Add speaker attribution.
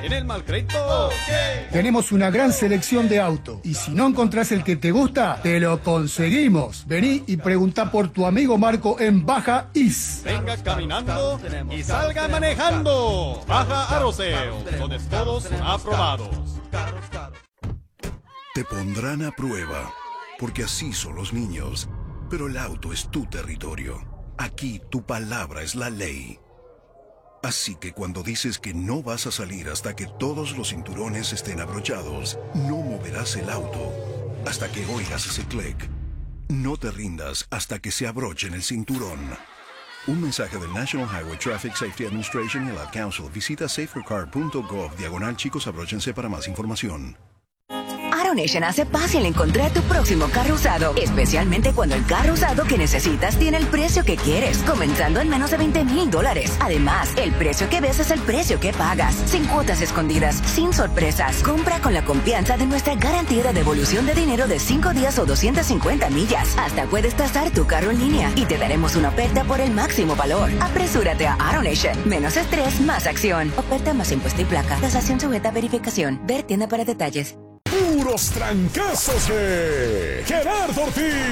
Speaker 1: ¿Tiene el mal crédito?
Speaker 2: Tenemos una gran selección de autos y si no encontrás el que te gusta, te lo conseguimos. Vení y preguntá por tu amigo Marco en Baja Is.
Speaker 1: Venga caminando y salga manejando. Baja Aroseo, donde todos aprobados.
Speaker 3: Te pondrán a prueba, porque así son los niños. Pero el auto es tu territorio. Aquí tu palabra es la ley. Así que cuando dices que no vas a salir hasta que todos los cinturones estén abrochados, no moverás el auto hasta que oigas ese clic. No te rindas hasta que se abrochen el cinturón. Un mensaje del National Highway Traffic Safety Administration y el Ad Council. Visita safercar.gov/chicos abróchense para más información.
Speaker 4: AutoNation hace fácil encontrar tu próximo carro usado, especialmente cuando el carro usado que necesitas tiene el precio que quieres, comenzando en menos de $20,000. Además, el precio que ves es el precio que pagas, sin cuotas escondidas, sin sorpresas. Compra con la confianza de nuestra garantía de devolución de dinero de 5 días o 250 millas. Hasta puedes tasar tu carro en línea y te daremos una oferta por el máximo valor. Apresúrate a AutoNation. Menos estrés, más acción. Oferta más impuesto y placa. Tasación sujeta a verificación. Ver tienda para detalles.
Speaker 5: Puros trancazos de Gerardo Ortiz.